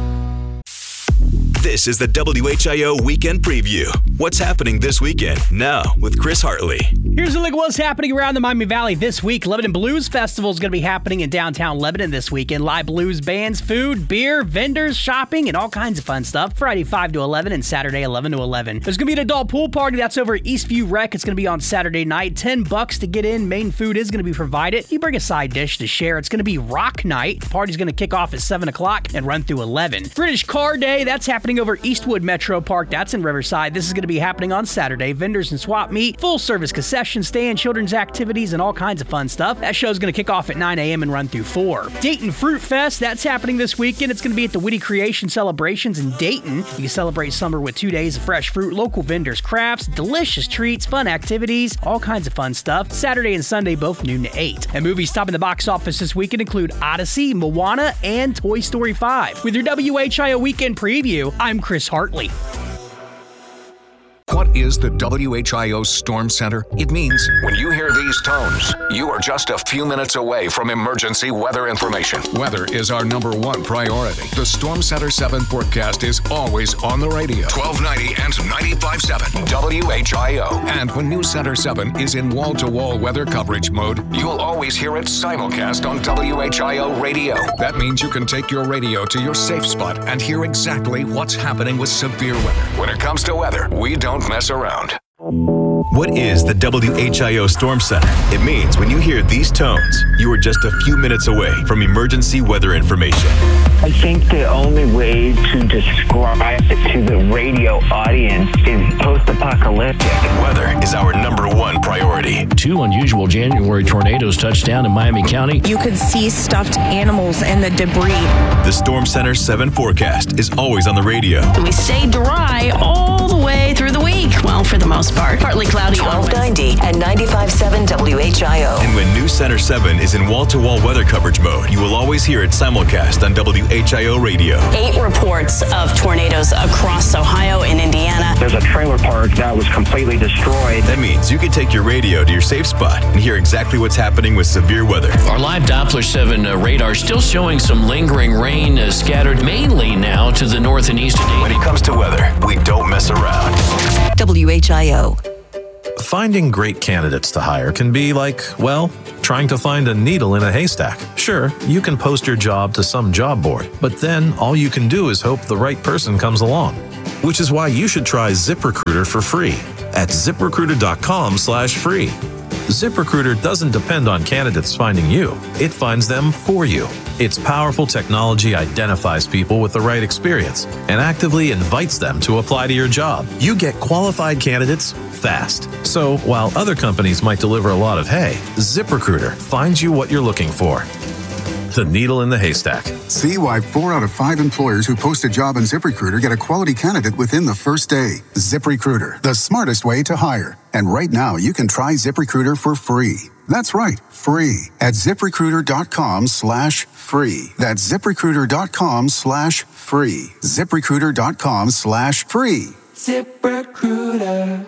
This is the W H I O Weekend Preview. What's happening this weekend? Now with Chris Hartley. Here's a look at what's happening around the Miami Valley this week. Lebanon Blues Festival is going to be happening in downtown Lebanon this weekend. Live blues bands, food, beer, vendors, shopping, and all kinds of fun stuff. Friday five to eleven and Saturday eleven to eleven. There's going to be an adult pool party. That's over at Eastview Rec. It's going to be on Saturday night. ten bucks to get in. Main food is going to be provided. You bring a side dish to share. It's going to be rock night. The party's going to kick off at seven o'clock and run through eleven. British Car Day. That's happening over Eastwood Metro Park. That's in Riverside. This is going to be happening on Saturday. Vendors and swap meet, full service concession stand, children's activities, and all kinds of fun stuff. That show's going to kick off at nine a.m. and run through four. Dayton Fruit Fest. That's happening this weekend. It's going to be at the Witty Creation Celebrations in Dayton. You can celebrate summer with two days of fresh fruit, local vendors, crafts, delicious treats, fun activities, all kinds of fun stuff. Saturday and Sunday, both noon to eight. And movies topping the box office this weekend include Odyssey, Moana, and Toy Story five. With your W H I O Weekend Preview, I'm Chris Hartley. What is the W H I O Storm Center? It means when you hear these tones, you are just a few minutes away from emergency weather information. Weather is our number one priority. The Storm Center seven forecast is always on the radio. twelve ninety and ninety-five point seven W H I O. And when News Center seven is in wall-to-wall weather coverage mode, you'll always hear it simulcast on W H I O radio. That means you can take your radio to your safe spot and hear exactly what's happening with severe weather. When it comes to weather, we don't mess around. What is the W H I O Storm Center? It means when you hear these tones, you are just a few minutes away from emergency weather information. I think the only way to describe it to the radio audience is post-apocalyptic. Weather is our number one priority. Two unusual January tornadoes touched down in Miami County. You could see stuffed animals and the debris. The Storm Center seven forecast is always on the radio. We stay dry all the way through the week. Well, for the most most part. Partly cloudy on twelve ninety and ninety-five point seven W H I O. And when News Center seven is in wall-to-wall weather coverage mode, you will always hear it simulcast on W H I O Radio. Eight reports of tornadoes across Ohio and Indiana. There's a trailer park that was completely destroyed. That means you can take your radio to your safe spot and hear exactly what's happening with severe weather. Our live Doppler seven uh, radar still showing some lingering rain uh, scattered mainly now to the north and east. When it comes to weather, we don't mess around. W H I O. Finding great candidates to hire can be like, well, trying to find a needle in a haystack. Sure, you can post your job to some job board, but then all you can do is hope the right person comes along. Which is why you should try ZipRecruiter for free at ZipRecruiter.com slash free. ZipRecruiter doesn't depend on candidates finding you. It finds them for you. Its powerful technology identifies people with the right experience and actively invites them to apply to your job. You get qualified candidates fast. So while other companies might deliver a lot of hay, ZipRecruiter finds you what you're looking for. The needle in the haystack. See why four out of five employers who post a job on ZipRecruiter get a quality candidate within the first day. ZipRecruiter, the smartest way to hire. And right now, you can try ZipRecruiter for free. That's right, free at ZipRecruiter.com slash free. That's ZipRecruiter.com slash free. ZipRecruiter.com slash free. ZipRecruiter.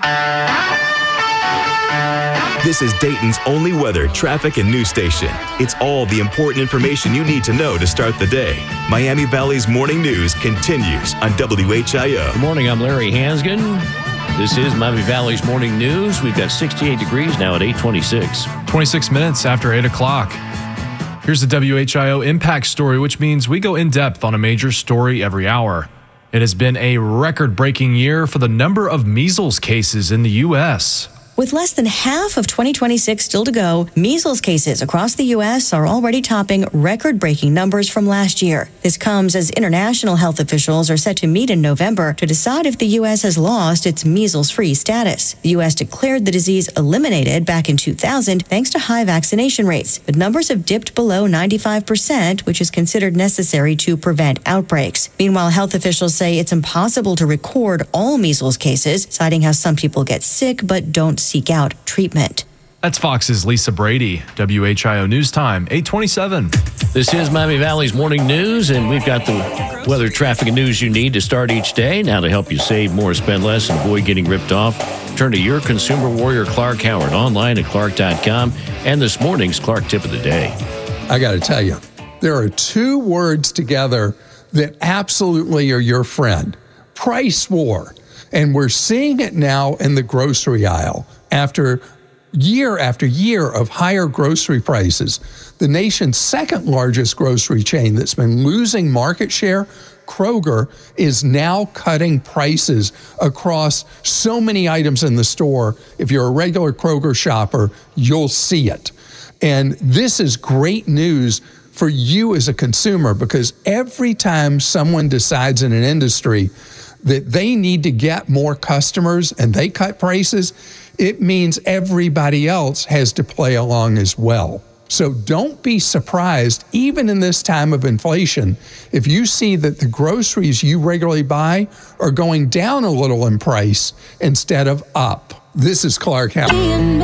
This is Dayton's only weather, traffic, and news station. It's all the important information you need to know to start the day. Miami Valley's morning news continues on W H I O. Good morning, I'm Larry Hansgen. This is Miami Valley's morning news. We've got sixty-eight degrees now at eight twenty-six. twenty-six minutes after eight o'clock. Here's the W H I O Impact Story, which means we go in depth on a major story every hour. It has been a record-breaking year for the number of measles cases in the U S With less than half of twenty twenty-six still to go, measles cases across the U S are already topping record-breaking numbers from last year. This comes as international health officials are set to meet in November to decide if the U S has lost its measles-free status. The U S declared the disease eliminated back in two thousand thanks to high vaccination rates, but numbers have dipped below ninety-five percent, which is considered necessary to prevent outbreaks. Meanwhile, health officials say it's impossible to record all measles cases, citing how some people get sick but don't seek out treatment. That's Fox's Lisa Brady. W H I O News Time, eight twenty-seven. This is Miami Valley's morning news, and we've got the weather, traffic, and news you need to start each day. Now to help you save more, spend less, and avoid getting ripped off, turn to your consumer warrior, Clark Howard, online at clark dot com, and this morning's Clark Tip of the Day. I got to tell you, there are two words together that absolutely are your friend. Price war. And we're seeing it now in the grocery aisle. After year after year of higher grocery prices, the nation's second largest grocery chain that's been losing market share, Kroger, is now cutting prices across so many items in the store. If you're a regular Kroger shopper, you'll see it. And this is great news for you as a consumer, because every time someone decides in an industry that they need to get more customers and they cut prices, it means everybody else has to play along as well. So don't be surprised, even in this time of inflation, if you see that the groceries you regularly buy are going down a little in price instead of up. This is Clark Howard.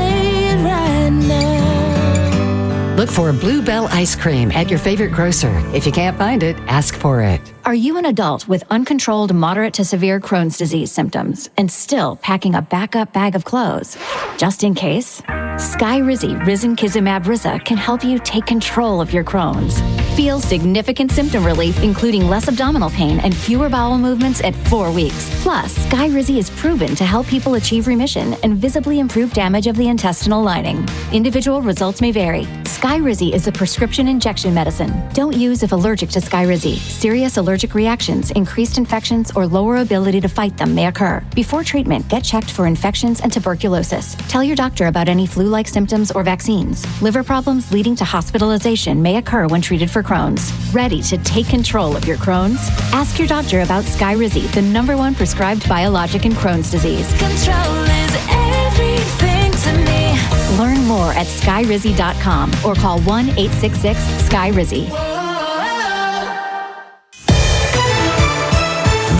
Look for Bluebell ice cream at your favorite grocer. If you can't find it, ask for it. Are you an adult with uncontrolled moderate to severe Crohn's disease symptoms and still packing a backup bag of clothes? Just in case, Skyrizi Risankizumab Riza can help you take control of your Crohn's. Feel significant symptom relief, including less abdominal pain and fewer bowel movements at four weeks. Plus, Skyrizi is proven to help people achieve remission and visibly improve damage of the intestinal lining. Individual results may vary. Skyrizi is a prescription injection medicine. Don't use if allergic to Skyrizi. Serious allergic reactions, increased infections, or lower ability to fight them may occur. Before treatment, get checked for infections and tuberculosis. Tell your doctor about any flu-like symptoms or vaccines. Liver problems leading to hospitalization may occur when treated for Crohn's. Ready to take control of your Crohn's? Ask your doctor about Skyrizi, the number one prescribed biologic in Crohn's disease. Control is everything to me. Learn more at skyrizi dot com or call one eight six six S K Y R I Z I.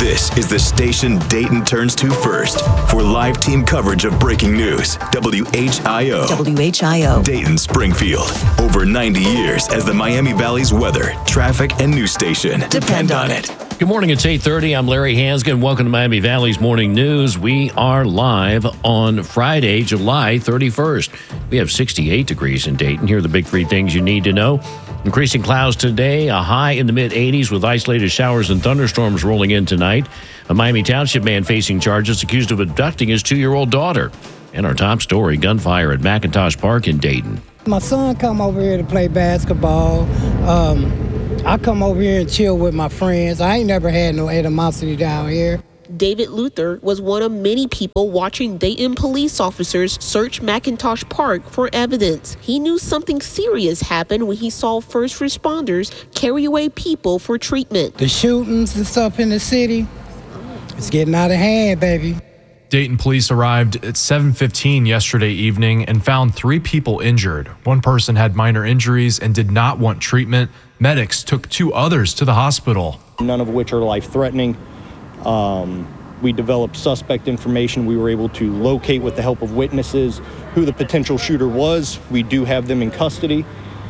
This is the station Dayton turns to first for live team coverage of breaking news. W H I O. W H I O. Dayton Springfield. Over ninety years as the Miami Valley's weather, traffic, and news station. Depend on it. Good morning. It's eight thirty. I'm Larry Hansgen. Welcome to Miami Valley's Morning News. We are live on Friday, July thirty-first. We have sixty-eight degrees in Dayton. Here are the big three things you need to know. Increasing clouds today, a high in the mid-eighties with isolated showers and thunderstorms rolling in tonight. A Miami Township man facing charges accused of abducting his two-year-old daughter. And our top story, gunfire at McIntosh Park in Dayton. My son come over here to play basketball. Um, I come over here and chill with my friends. I ain't never had no animosity down here. David Luther was one of many people watching Dayton police officers search McIntosh Park for evidence. He knew something serious happened when he saw first responders carry away people for treatment. The shootings and stuff in the city, it's getting out of hand, baby. Dayton police arrived at seven fifteen yesterday evening and found three people injured. One person had minor injuries and did not want treatment. Medics took two others to the hospital. None of which are life-threatening. Um, we developed suspect information. We were able to locate, with the help of witnesses, who the potential shooter was. We do have them in custody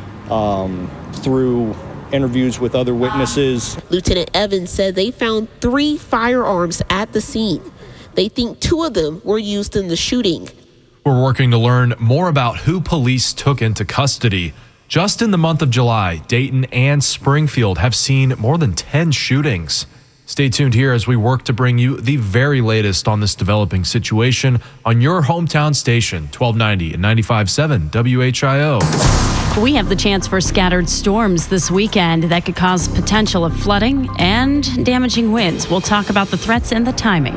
um, through interviews with other witnesses. Lieutenant Evans said they found three firearms at the scene. They think two of them were used in the shooting. We're working to learn more about who police took into custody. Just in the month of July, Dayton and Springfield have seen more than ten shootings. Stay tuned here as we work to bring you the very latest on this developing situation on your hometown station, twelve ninety and ninety-five point seven W H I O. We have the chance for scattered storms this weekend that could cause potential of flooding and damaging winds. We'll talk about the threats and the timing.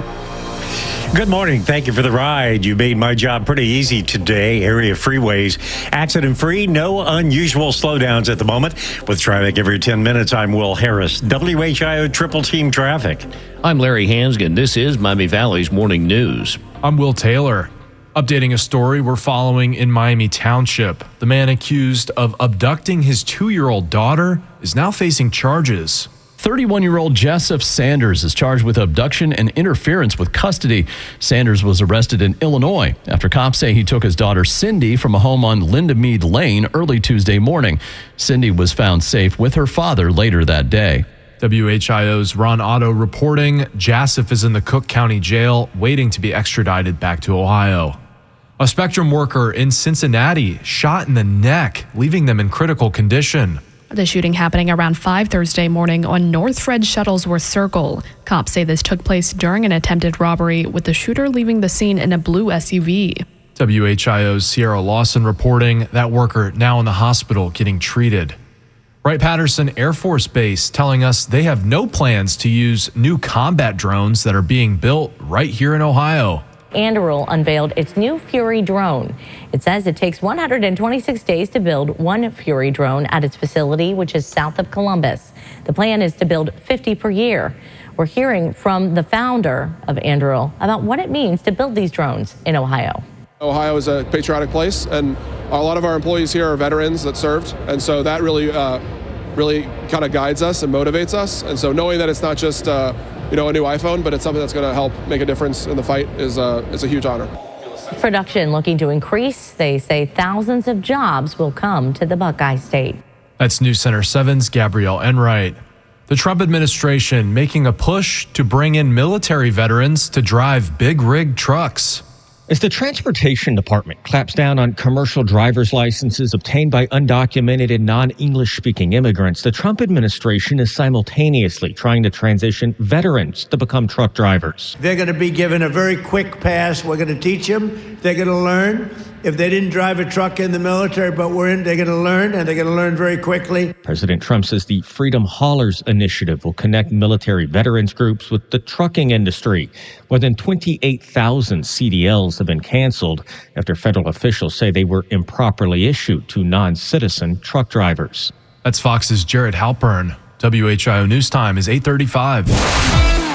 Good morning. Thank you for the ride. You made my job pretty easy today. Area freeways accident-free. No unusual slowdowns at the moment. With traffic every ten minutes, I'm Will Harris. W H I O Triple Team Traffic. I'm Larry Hansgen. This is Miami Valley's Morning News. I'm Will Taylor. Updating a story we're following in Miami Township. The man accused of abducting his two-year-old daughter is now facing charges. thirty-one-year-old Joseph Sanders is charged with abduction and interference with custody. Sanders was arrested in Illinois after cops say he took his daughter Cindy from a home on Linda Mead Lane early Tuesday morning. Cindy was found safe with her father later that day. W H I O's Ron Otto reporting Joseph is in the Cook County Jail waiting to be extradited back to Ohio. A Spectrum worker in Cincinnati shot in the neck, leaving them in critical condition. The shooting happening around five Thursday morning on North Fred Shuttlesworth Circle. Cops say this took place during an attempted robbery, with the shooter leaving the scene in a blue S U V. W H I O's Sierra Lawson reporting that worker now in the hospital getting treated. Wright-Patterson Air Force Base telling us they have no plans to use new combat drones that are being built right here in Ohio. Anduril unveiled its new Fury drone. It says it takes one hundred twenty-six days to build one Fury drone at its facility, which is south of Columbus. The plan is to build fifty per year. We're hearing from the founder of Anduril about what it means to build these drones in Ohio. Ohio is a patriotic place, and a lot of our employees here are veterans that served, and so that really, uh, really kind of guides us and motivates us. And so knowing that it's not just uh, you know, a new iPhone, but it's something that's going to help make a difference in the fight is, uh, is a huge honor. Production looking to increase. They say thousands of jobs will come to the Buckeye State. That's News Center seven's Gabrielle Enright. The Trump administration making a push to bring in military veterans to drive big rig trucks. As the Transportation Department clamps down on commercial driver's licenses obtained by undocumented and non-English speaking immigrants, the Trump administration is simultaneously trying to transition veterans to become truck drivers. They're going to be given a very quick pass. We're going to teach them. They're going to learn. If they didn't drive a truck in the military, but we're in, they're going to learn, and they're going to learn very quickly. President Trump says the Freedom Haulers initiative will connect military veterans groups with the trucking industry. More than twenty-eight thousand C D Ls have been canceled after federal officials say they were improperly issued to non-citizen truck drivers. That's Fox's Jared Halpern. W H I O News Time is eight thirty-five.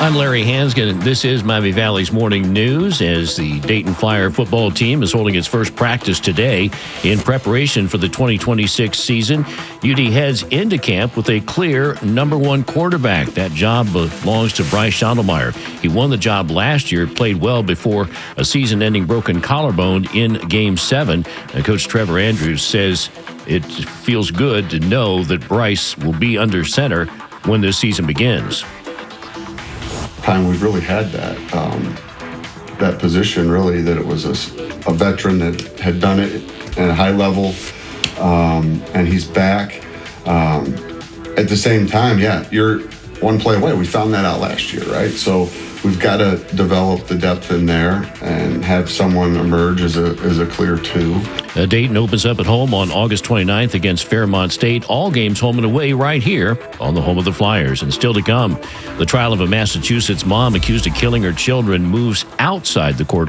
I'm Larry Hansgen, and this is Miami Valley's Morning News as the Dayton Flyer football team is holding its first practice today in preparation for the twenty twenty-six season. U D heads into camp with a clear number one quarterback. That job belongs to Bryce Schottelmeyer. He won the job last year, played well before a season-ending broken collarbone in Game seven. And Coach Trevor Andrews says it feels good to know that Bryce will be under center when this season begins. Time we've really had that um, that position, really, that it was a, a veteran that had done it at a high level, um, and he's back. Um, at the same time, yeah, you're one play away. We found that out last year, right? So we've got to develop the depth in there and have someone emerge as a as a clear two. Uh, Dayton opens up at home on August twenty-ninth against Fairmont State. All games home and away right here on the home of the Flyers. And still to come, the trial of a Massachusetts mom accused of killing her children moves outside the courtroom.